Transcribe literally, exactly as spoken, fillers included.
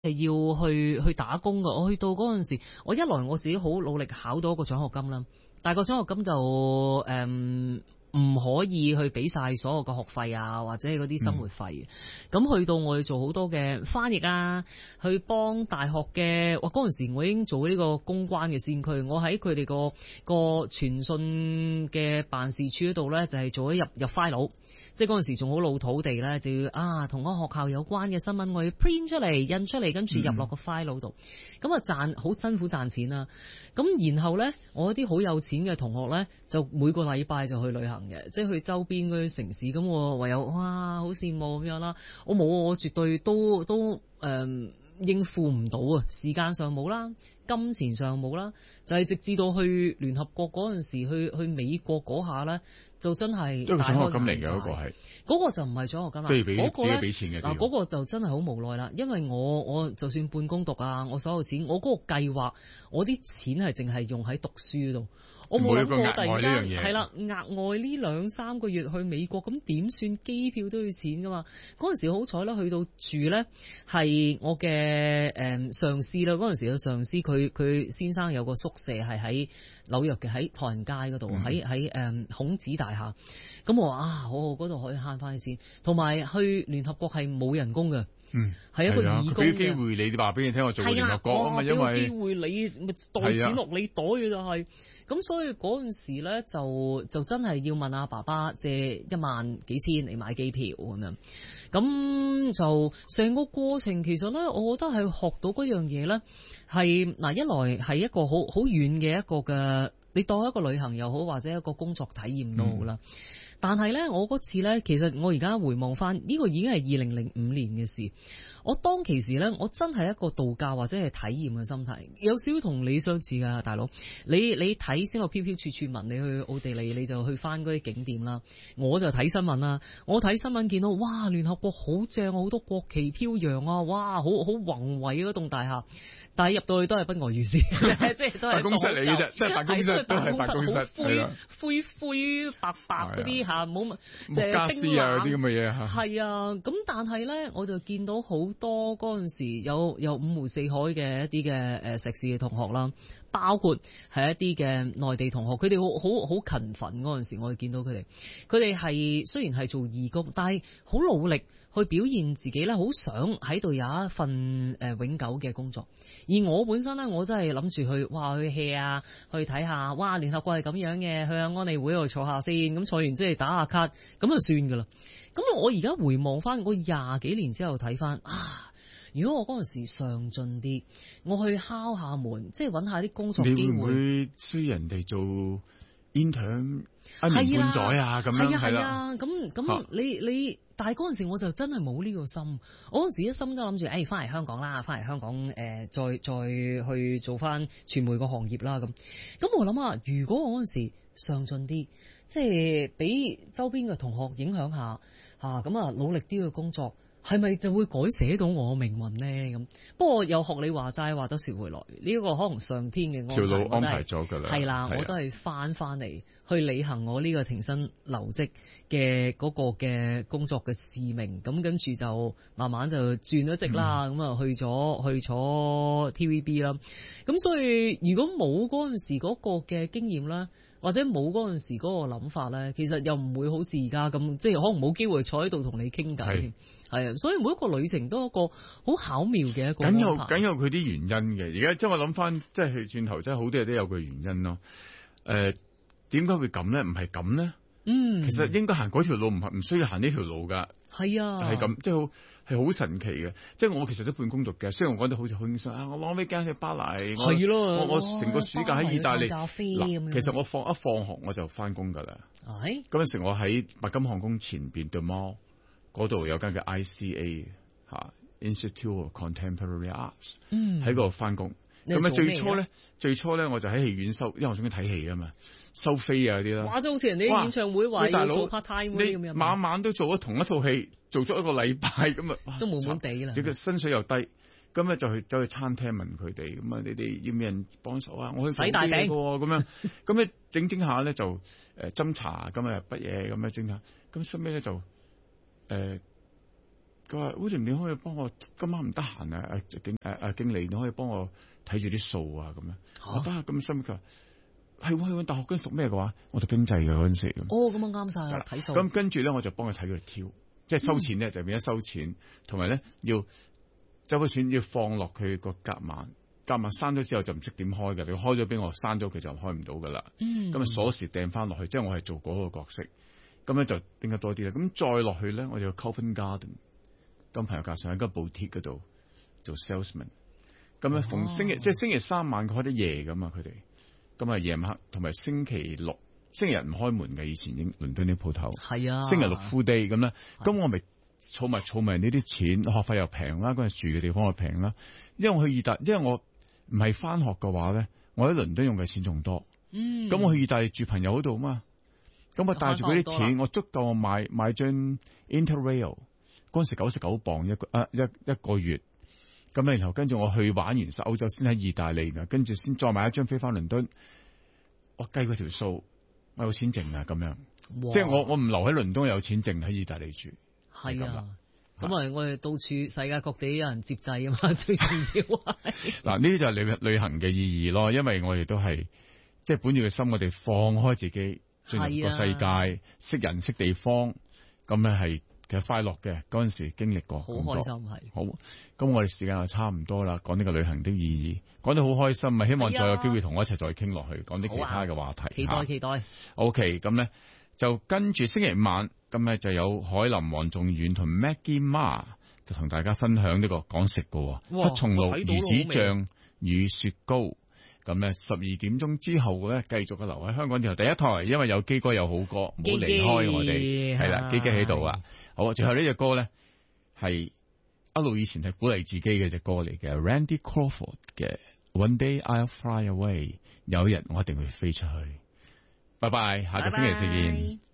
係要去去打工㗎。我去到嗰陣時，我一來我自己好努力考到一個獎學金啦，但係個獎學金就誒。嗯唔可以去俾晒所有嘅學費啊，或者係嗰啲生活費。咁、嗯、去到我去做好多嘅翻譯啊，去幫大學嘅，哇嗰陣時我已經做呢個公關嘅先驅，我喺佢哋個個傳訊嘅辦事處嗰度咧，就係、是、做咗入入 file。即係嗰陣時仲好老土地咧，就要啊同嗰個學校有關嘅新聞，我要 print 出嚟、印出嚟，跟住入落個 file 度。咁啊賺好辛苦賺錢啦。咁然後咧，我啲好有錢嘅同學咧，就每個禮拜就去旅行嘅，即係去周邊嗰啲城市。咁我唯有哇好羨慕咁樣啦。我冇，我絕對都都誒、呃、應付唔到啊！時間上冇啦，金錢上冇啦，就係、是、直至到去聯合國嗰陣時，去去美國嗰下咧。就真係一個獎學金嚟嘅嗰個係， 嗰個就唔係獎學金啦。 即係俾嗰個咧， 自己俾錢嘅。 嗱，嗰個就真係好無奈啦。因為我我就算半工讀啊，我所有錢，我嗰個計劃，我啲錢係淨係用喺讀書度。我冇諗過突然間係啦，額外呢兩三個月去美國，咁點算？機票都要錢噶嘛。嗰陣時好彩啦，去到住咧係我嘅誒上司啦。嗰陣時嘅上司佢佢先生有個宿舍係喺紐約嘅，喺唐人街嗰度，喺喺誒孔子大廈。咁我話啊，好好嗰度可以慳翻啲錢，同埋去聯合國係冇人工嘅。嗯，係一個義工嘅。俾機會你話俾你聽，我做聯合國啊嘛，因為俾個機會你咪袋錢落你袋嘅就係。咁所以嗰陣時咧，就就真係要問阿爸爸借一萬幾千嚟買機票咁樣。咁就成個過程其實咧，我覺得係學到嗰樣嘢咧，係嗱一來係一個好好遠嘅一個嘅，你當一個旅行又好，或者一個工作體驗都好啦。嗯，但係咧，我嗰次咧，其實我而家回望翻，呢個已經係二零零五年嘅事。我當其時咧，我真係一個度假或者係體驗嘅心態，有少少同你相似噶，大佬。你你睇先，我飄飄處處聞，你去奧地利你就去翻嗰啲景點啦。我就睇新聞啦，我睇新聞見到哇，聯合國好正，好多國旗飄揚啊，哇，好好宏偉嗰棟大廈。但係入到去都係不外如是，即係都係辦公室嚟嘅啫，都係辦公室，都係辦公室， 灰灰灰白白嗰啲嚇，冇乜木家私啊嗰啲咁嘅嘢嚇。 係啊，咁但係咧，我就見到好多嗰陣時有有五湖四海嘅一啲嘅誒碩士嘅同學啦，包括係一啲嘅內地同學，佢哋好好好勤奮嗰陣時，我哋見到佢哋，佢哋係雖然係做義工，但係好努力去表現自己咧，好想喺度有一份誒永久嘅工作。而我本身咧，我真係諗住去，哇，去 hea 啊，去睇下，哇，聯合國係咁樣嘅，去下安理會度坐下先，咁坐完即係打下卡，咁就算噶啦。咁我而家回望翻我廿幾年之後睇翻，啊，如果我嗰陣時上進啲，我去敲下門，即係揾下啲工作機會， 你會唔會需人哋做 intern 一年半載啊？咁樣係啦， 咁咁你你。但係嗰陣時我就真係冇呢個心，我嗰陣時一心都諗住，誒翻嚟香港啦，翻嚟香港誒、呃，再再去做翻傳媒個行業啦咁。咁我諗下，如果我嗰陣時上進啲，即係俾周邊嘅同學影響下嚇，咁啊努力啲嘅工作，係咪就會改寫到我命運呢？咁不過又學你話齋，話得説回來，呢、這、一個可能上天嘅安排， 條路安排咗㗎啦。 係啦，我都係翻翻嚟去履行我呢個停薪留職嘅嗰個嘅工作嘅使命。咁跟住就慢慢就轉咗職啦。咁啊、嗯、去咗去咗 T V B 啦。咁所以如果冇嗰陣時嗰個嘅經驗啦，或者冇嗰陣時嗰個諗法咧，其實又唔會好似而家咁，即係可能冇機會坐喺度同你傾偈。係啊，所以每一個旅程都係一個好巧妙嘅一個。 梗有梗有佢啲原因嘅。而家即係我諗翻，即係去轉頭，即係好多嘢都有佢原因咯。誒、呃，點解會咁咧？唔係咁咧？嗯，其實應該行嗰條路，唔係唔需要行呢條路噶。係啊，係咁，即係好係好神奇嘅。即係我其實都半工讀嘅，雖然我講得好似好輕鬆啊，我攞咩間去巴黎，係咯，我我成個暑假喺意大利咖啡咁。其實我放一放學我就翻工噶啦。係嗰陣時我喺白金漢宮前邊對摩。嗰度有間嘅 I C A 嚇 Institute of Contemporary Arts，喺嗰度翻工。咁啊最初咧，最初咧我就喺戲院收，因為我中意睇戲啊嘛，收飛啊嗰啲啦。哇！即係好似人哋啲演唱會話要做 part time 嗰啲咁樣。晚晚都做咗同一套戲，做咗一個禮拜咁啊，都悶悶地啦。佢嘅薪水又低，咁咧就去走去餐廳問佢哋，咁啊你哋要咩人幫手啊？我去洗大餅喎，咁樣咁咧整整下咧就誒斟茶，咁啊乜嘢咁樣整下，咁收尾咧就。誒， 佢話 William 你可以幫我今晚唔得閒啊，誒經誒誒經理你可以幫我睇住啲數啊咁樣。我得啊，咁深佢話係喎，去大學跟讀咩嘅話，我讀經濟嘅嗰陣時咁。 哦，咁樣啱晒啦，睇數。 咁跟住咧，我就幫佢睇佢挑，即係收錢咧、嗯、就變咗收錢，同埋咧要周筆錢要放落佢個夾萬。夾萬刪咗之後就唔識點開嘅，你開咗俾我刪咗佢就開唔到噶啦。咁啊鎖匙掟翻落去，即係我係做嗰個角色，咁咧就應該多啲啦。咁再落去咧，我就 Covent Garden 金朋友架上喺間 boutique 嗰度做 salesman。咁咧逢星期、哦、即係星期三晚佢開得夜噶嘛，佢哋咁啊夜晚黑，同埋星期六星期日唔開門嘅，以前英倫敦啲鋪頭係啊，星期六 full day 咁咧，咁我咪儲埋儲埋呢啲錢，學費又平啦，嗰陣住嘅地方又平啦。因為我去意大，因為我唔係翻學嘅話咧，我喺倫敦用嘅錢仲多。嗯，咁我去意大利住朋友嗰度嘛，咁我帶住嗰啲錢，我足夠我買買張 Interrail， 嗰陣時九十九磅一個啊一一個月。咁然後跟住我去玩完晒歐洲，先喺意大利嘅，跟住先再買一張飛翻倫敦。我計嗰條數，我有錢剩啊，咁樣，即係我我唔留喺倫敦有錢剩喺意大利住，係啊。咁啊，我哋到處世界各地有人接濟啊嘛，最重要係。嗱，呢啲就係旅旅行嘅意義咯，因為我哋都係即係本住個心，我哋放開自己進入個世界，啊、識人識地方，咁咧係其實快樂嘅。嗰陣時經歷過，好開心係。好，咁我哋時間就差唔多啦，講呢個旅行的意義，講得好開心啊！希望再有機會同我一齊再傾落去，講啲其他嘅話題。期待期待。OK，咁咧就跟住星期五晚。今日就有海林、黃仲遠同 Maggie Ma 就同大家分享呢個講食嘅黑松露魚子醬與雪糕。咁咧十二點鐘之後咧，繼續嘅留喺香港電台第一台，因為有基哥有好歌，唔好離開我哋。係啦，基基喺度啊。好，最後呢隻歌咧係一路以前係鼓勵自己嘅隻歌嚟嘅 ，Randy Crawford 嘅 One Day I'll Fly Away， 有一日我一定會飛出去。拜拜，下個星期四見。Bye bye。